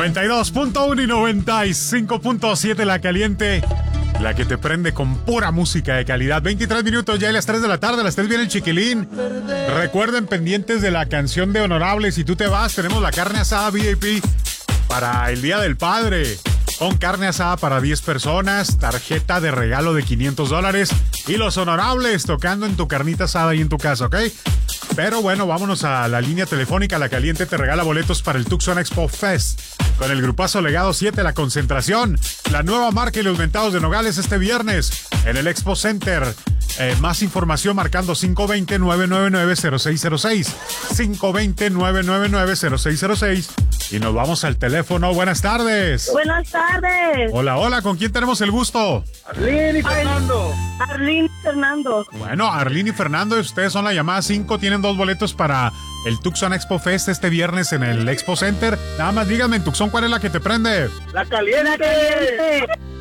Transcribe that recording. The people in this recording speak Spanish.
92.1 y 95.7 La Caliente, la que te prende con pura música de calidad. 23 minutos ya y las 3 de la tarde, las 3 viene el chiquilín. Recuerden, pendientes de la canción de Honorable, si tú te vas, tenemos la carne asada VIP para el Día del Padre, con carne asada para 10 personas, tarjeta de regalo de $500 y los Honorables tocando en tu carnita asada y en tu casa, ¿ok? Pero bueno, vámonos a la línea telefónica. La Caliente te regala boletos para el Tucson Expo Fest con el grupazo Legado 7, La Concentración, la nueva marca y los mentados de Nogales este viernes en el Expo Center. Más información marcando 520-999-0606. 520-999-0606. Y nos vamos al teléfono. Buenas tardes. Buenas tardes. Hola, hola. ¿Con quién tenemos el gusto? Arlene y Fernando. Arlene y Fernando. Bueno, Arlene y Fernando, ustedes son la llamada 5. Tienen 2 boletos para el Tucson Expo Fest este viernes en el Expo Center. Nada más díganme, en Tucson, ¿cuál es la que te prende? La Caliente. La Caliente.